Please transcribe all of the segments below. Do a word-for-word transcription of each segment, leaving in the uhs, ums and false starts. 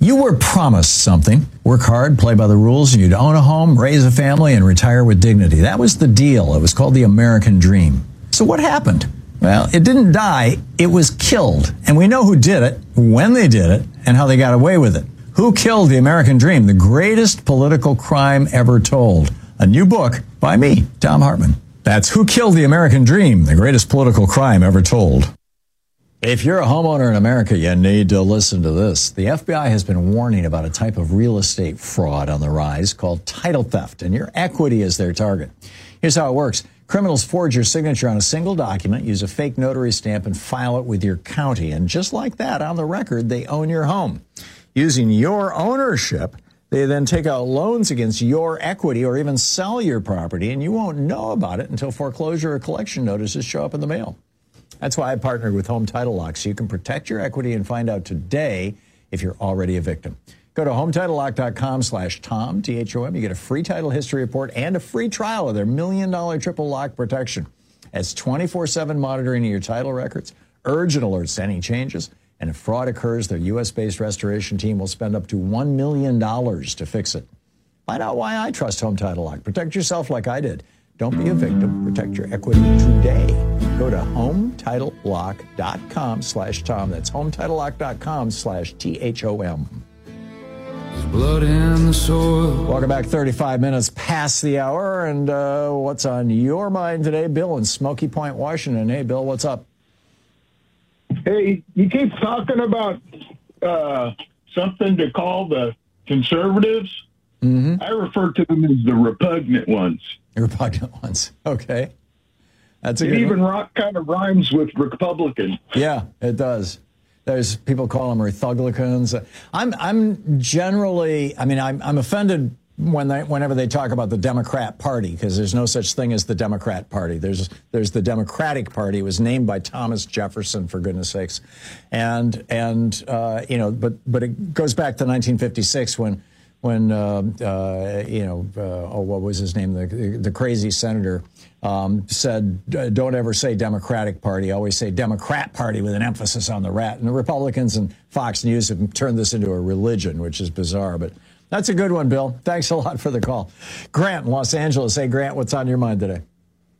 You were promised something. Work hard, play by the rules, and you'd own a home, raise a family, and retire with dignity. That was the deal. It was called the American Dream. So what happened? Well, it didn't die. It was killed. And we know who did it, when they did it, and how they got away with it. Who killed the American Dream? The greatest political crime ever told. A new book by me, Thom Hartmann. That's Who Killed the American Dream? The Greatest Political Crime Ever Told. If you're a homeowner in America, you need to listen to this. The F B I has been warning about a type of real estate fraud on the rise called title theft, and your equity is their target. Here's how it works. Criminals forge your signature on a single document, use a fake notary stamp, and file it with your county. And just like that, on the record, they own your home. Using your ownership, they then take out loans against your equity or even sell your property, and you won't know about it until foreclosure or collection notices show up in the mail. That's why I partnered with Home Title Lock, so you can protect your equity and find out today if you're already a victim. Go to home title lock dot com slash Tom, T H O M. You get a free title history report and a free trial of their million dollar triple lock protection. It's twenty-four seven monitoring of your title records, urgent alerts to any changes, and if fraud occurs, their U S based restoration team will spend up to one million dollars to fix it. Find out why I trust Home Title Lock. Protect yourself like I did. Don't be a victim. Protect your equity today. Go to home title lock dot com slash Tom. That's home title lock dot com slash T H O M. There's blood in the soil. Welcome back. thirty-five minutes past the hour. And uh, what's on your mind today? Bill in Smoky Point, Washington. Hey, Bill, what's up? Hey, you keep talking about uh, something to call the conservatives. Mm-hmm. I refer to them as the repugnant ones. Repugnant ones. Okay. That's a it good even one. rock kind of rhymes with Republican. Yeah, it does. There's people call them Rethuglicans. I'm I'm generally, I mean, I'm I'm offended when they whenever they talk about the Democrat Party, because there's no such thing as the Democrat Party. There's there's the Democratic Party. It was named by Thomas Jefferson, for goodness sakes, and and uh, you know, but but it goes back to nineteen fifty-six when. When, uh, uh, you know, uh, oh, what was his name? The, the crazy senator um, said, don't ever say Democratic Party. Always say Democrat Party with an emphasis on the rat. And the Republicans and Fox News have turned this into a religion, which is bizarre. But that's a good one, Bill. Thanks a lot for the call. Grant in Los Angeles. Hey, Grant, what's on your mind today?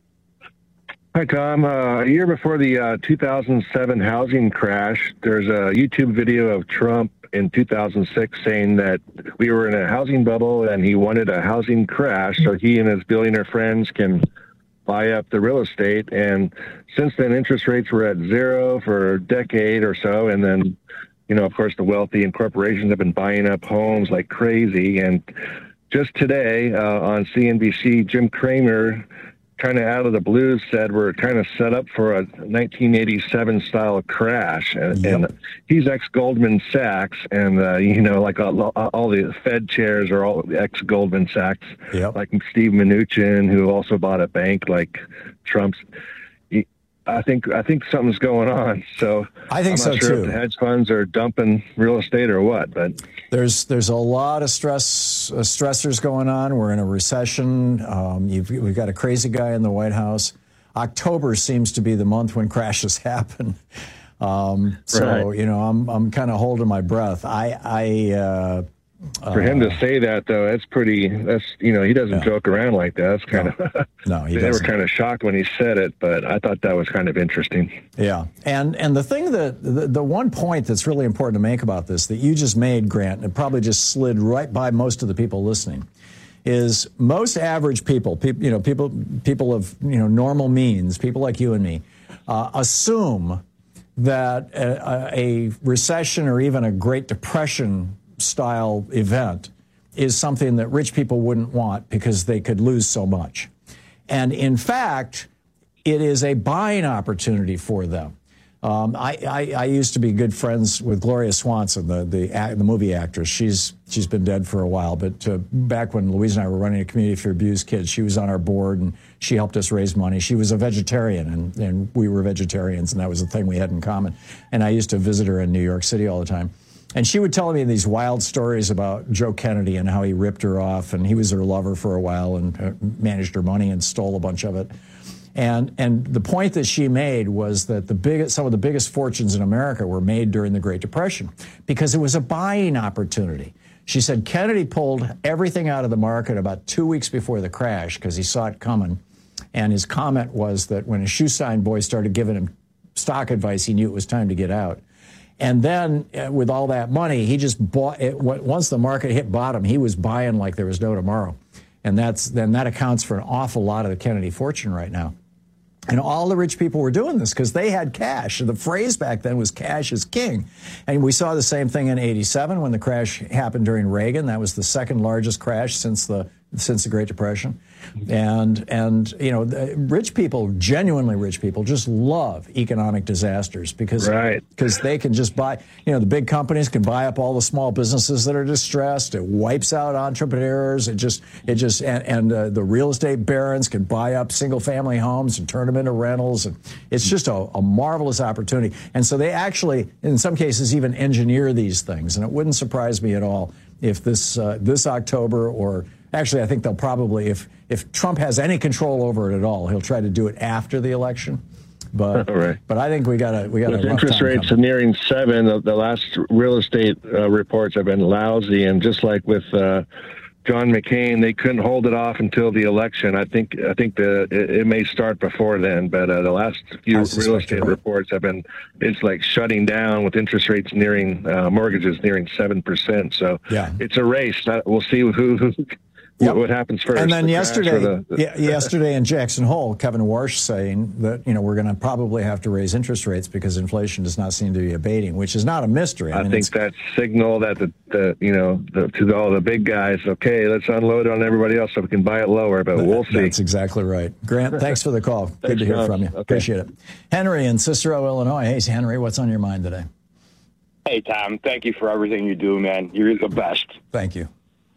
Hi, Tom. Uh, a year before the uh, two thousand seven housing crash, there's a YouTube video of Trump in two thousand six saying that we were in a housing bubble and he wanted a housing crash so he and his billionaire friends can buy up the real estate. And since then, interest rates were at zero for a decade or so. And then, you know, of course, the wealthy and corporations have been buying up homes like crazy. And just today uh, on C N B C, Jim Cramer kind of out of the blues said we're kind of set up for a nineteen eighty-seven style crash, and, yep. and he's ex Goldman Sachs, and uh, you know, like all, all the Fed chairs are all ex Goldman Sachs, yep. like Steve Mnuchin, who also bought a bank like Trump's. He, I think I think something's going on. So I think I'm so not sure too. If the hedge funds are dumping real estate or what, but there's there's a lot of stress uh, stressors going on. We're in a recession. Um, you've, we've got a crazy guy in the White House. October seems to be the month when crashes happen. Um, so right. you know, I'm I'm kind of holding my breath. I I. Uh, For him to say that, though, that's pretty, that's, you know, he doesn't yeah. joke around like that. That's kind no. of, no, he they doesn't. were kind of shocked when he said it, but I thought that was kind of interesting. Yeah. And and the thing that, the, the one point that's really important to make about this that you just made, Grant, and it probably just slid right by most of the people listening, is most average people, people, you know, people, people of, you know, normal means, people like you and me, uh, assume that a, a recession or even a Great Depression style event is something that rich people wouldn't want because they could lose so much. And in fact, it is a buying opportunity for them. Um, I, I, I used to be good friends with Gloria Swanson, the the, the movie actress. She's she's been dead for a while, but uh, back when Louise and I were running a community for abused kids, she was on our board and she helped us raise money. She was a vegetarian, and, and we were vegetarians, and that was the thing we had in common. And I used to visit her in New York City all the time. And she would tell me these wild stories about Joe Kennedy and how he ripped her off, and he was her lover for a while and uh, managed her money and stole a bunch of it. And and the point that she made was that the biggest, some of the biggest fortunes in America were made during the Great Depression because it was a buying opportunity. She said Kennedy pulled everything out of the market about two weeks before the crash because he saw it coming. And his comment was that when his shoe sign boy started giving him stock advice, he knew it was time to get out. And then uh, with all that money, he just bought it. Once the market hit bottom, he was buying like there was no tomorrow. And that's then that accounts for an awful lot of the Kennedy fortune right now. And all the rich people were doing this because they had cash. And the phrase back then was cash is king. And we saw the same thing in eighty-seven when the crash happened during Reagan. That was the second largest crash since the since the Great Depression. And, and you know, the rich people, genuinely rich people, just love economic disasters because right. because they can just buy, you know, the big companies can buy up all the small businesses that are distressed. It wipes out entrepreneurs. It just, it just, and, and uh, the real estate barons can buy up single family homes and turn them into rentals. And it's just a, a marvelous opportunity. And so they actually, in some cases, even engineer these things. And it wouldn't surprise me at all if this, uh, this October or actually, I think they'll probably, if if Trump has any control over it at all, he'll try to do it after the election. But right. but I think we got to we got With interest rates coming. Nearing seven. The, the last real estate uh, reports have been lousy, and just like with uh, John McCain, they couldn't hold it off until the election. I think I think the it, it may start before then, but uh, the last few real estate right. reports have been it's like shutting down with interest rates nearing uh, mortgages nearing seven percent. So yeah. it's a race. We'll see who. who Yep. What happens first? And then the yesterday, the, the, yeah, yesterday in Jackson Hole, Kevin Warsh saying that you know we're going to probably have to raise interest rates because inflation does not seem to be abating, which is not a mystery. I, I mean, think that's signal that the, the you know the, to all the big guys. Okay, let's unload on everybody else so we can buy it lower. But that, we'll see. That's exactly right. Grant, thanks for the call. Good thanks, to hear John. from you. Okay. Appreciate it. Henry in Cicero, Illinois. Hey, Henry, what's on your mind today? Hey, Tom. Thank you for everything you do, man. You're the best. Thank you.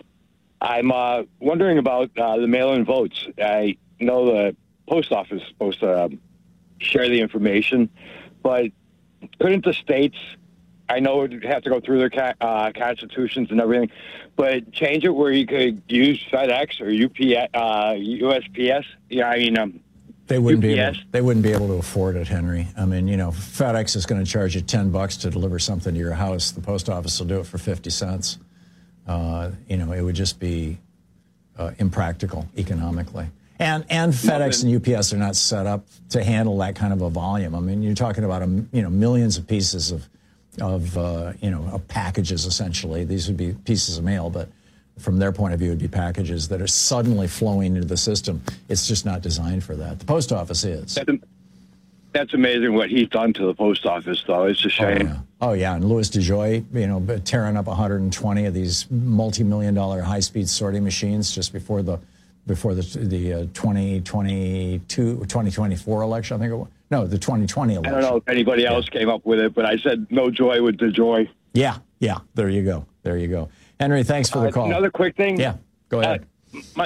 I'm uh, wondering about uh, the mail-in votes. I know the post office is supposed to um, share the information, but couldn't the states, I know it would have to go through their ca- uh, constitutions and everything, but change it where you could use FedEx or U P S, uh, U S P S? Yeah, I mean, um, They wouldn't U P S? be able. They wouldn't be able to afford it, Henry. I mean, you know, FedEx is going to charge you ten bucks to deliver something to your house. The post office will do it for fifty cents. Uh, you know, it would just be uh, impractical economically. And and FedEx and U P S are not set up to handle that kind of a volume. I mean, you're talking about a, you know millions of pieces of of uh, you know of packages essentially. These would be pieces of mail, but from their point of view, it would be packages that are suddenly flowing into the system. It's just not designed for that. The post office is. That's amazing what he's done to the post office, though. It's a shame. Oh, yeah. Oh, yeah. And Louis DeJoy, you know, tearing up one hundred twenty of these multi-million dollar high-speed sorting machines just before the before the the uh, twenty twenty-two, twenty twenty-four election, I think it was. No, the twenty twenty election. I don't know if anybody else yeah. came up with it, but I said no joy with DeJoy. Yeah, yeah. There you go. There you go. Henry, thanks for the uh, call. Another quick thing. Yeah, go ahead. Uh, my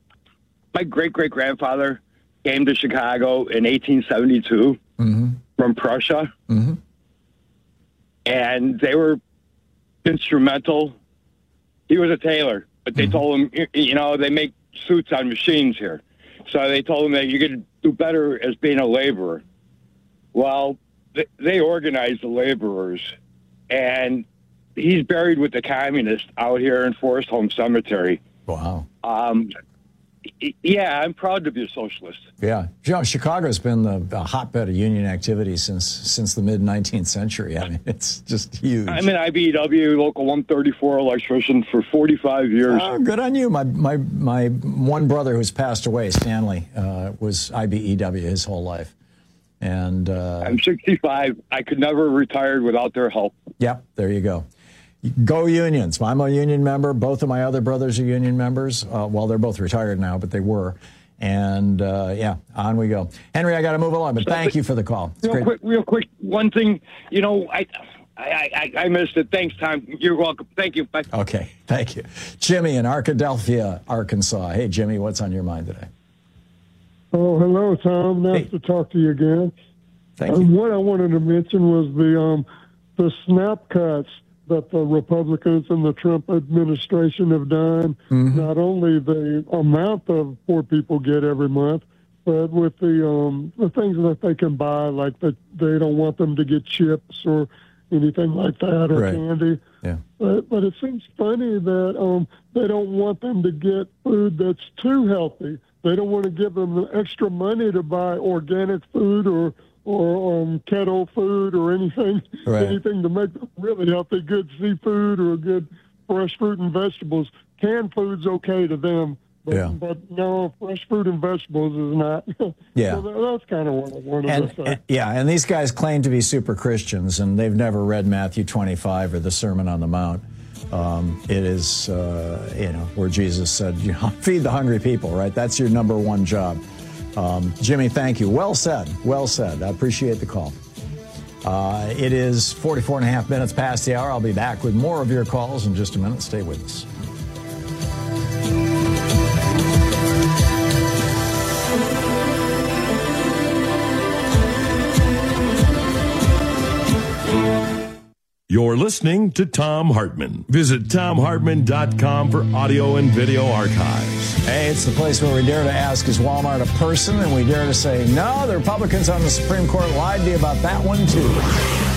my great-great-grandfather came to Chicago in eighteen seventy-two mm-hmm. from Prussia, mm-hmm. and they were instrumental. He was a tailor, but they mm-hmm. told him, you know, they make suits on machines here. So they told him that you could do better as being a laborer. Well, they organized the laborers, and he's buried with the communists out here in Forest Home Cemetery. Wow. Um, yeah, I'm proud to be a socialist. Yeah. You know, Chicago's been the, the hotbed of union activity since since the mid-nineteenth century. I mean, it's just huge. I'm an I B E W Local one thirty-four electrician for forty-five years. Oh, good on you. My my my one brother who's passed away, Stanley, uh, was I B E W his whole life. And uh, I'm sixty-five. I could never have retired without their help. Yep, there you go. Go unions. I'm a union member. Both of my other brothers are union members. Uh, well, they're both retired now, but they were. And, uh, yeah, on we go. Henry, I got to move along, but thank you for the call. It's real great. quick, real quick, one thing, you know, I, I, I, I missed it. Thanks, Tom. You're welcome. Thank you. Bye. Okay, thank you. Jimmy in Arkadelphia, Arkansas. Hey, Jimmy, what's on your mind today? Oh, hello, Tom. Nice hey. to talk to you again. Thank um, you. What I wanted to mention was the um, the SNAP cuts that the Republicans and the Trump administration have done. Mm-hmm. Not only the amount of poor people get every month, but with the um, the things that they can buy, like that they don't want them to get chips or anything like that or Right. candy. Yeah. But, but it seems funny that um, they don't want them to get food that's too healthy. They don't want to give them the extra money to buy organic food or or um, keto food or anything, Right. anything to make them really healthy. Good seafood or good fresh fruit and vegetables. Canned food's okay to them, but, Yeah. but no, fresh fruit and vegetables is not. Yeah. So that- that's kind of what I wanted And, to say. and- yeah, and these guys claim to be super Christians, and they've never read Matthew twenty-five or the Sermon on the Mount. Um, it is, uh, you know, where Jesus said, you know, feed the hungry people, right? That's your number one job. Um, Jimmy, thank you. Well said. Well said. I appreciate the call. Uh, it is forty-four and a half minutes past the hour. I'll be back with more of your calls in just a minute. Stay with us. You're listening to Thom Hartmann. Visit Thom Hartmann dot com for audio and video archives. Hey, it's the place where we dare to ask, is Walmart a person? And we dare to say, no, the Republicans on the Supreme Court lied to you about that one, too.